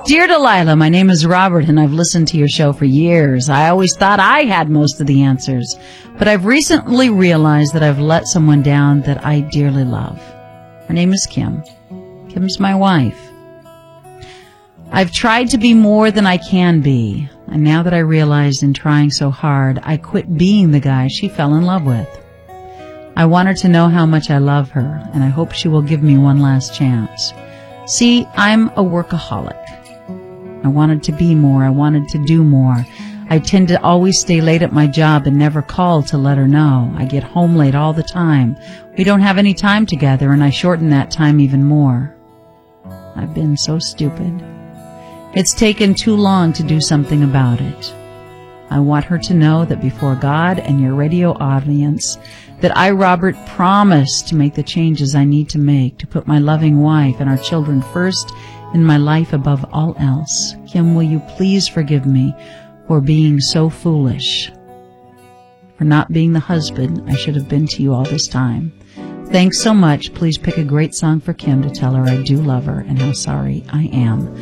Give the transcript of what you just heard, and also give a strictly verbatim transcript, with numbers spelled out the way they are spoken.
Dear Delilah, my name is Robert, and I've listened to your show for years. I always thought I had most of the answers, but I've recently realized that I've let someone down that I dearly love. Her name is Kim. Kim's my wife. I've tried to be more than I can be, and now that I realized in trying so hard, I quit being the guy she fell in love with. I want her to know how much I love her, and I hope she will give me one last chance. See, I'm a workaholic. I wanted to be more. I wanted to do more. I tend to always stay late at my job and never call to let her know. I get home late all the time. We don't have any time together, and I shorten that time even more. I've been so stupid. It's taken too long to do something about it. I want her to know that before God and your radio audience, that I, Robert, promise to make the changes I need to make to put my loving wife and our children first in my life above all else. Kim, will you please forgive me for being so foolish, for not being the husband I should have been to you all this time. Thanks so much. Please pick a great song for Kim to tell her I do love her and how sorry I am.